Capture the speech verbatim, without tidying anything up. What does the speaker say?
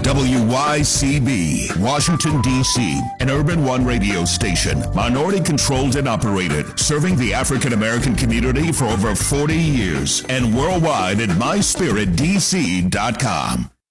W Y C B, Washington, D C, an Urban One radio station, minority-controlled and operated, serving the African-American community for over forty years, and worldwide at my spirit d c dot com.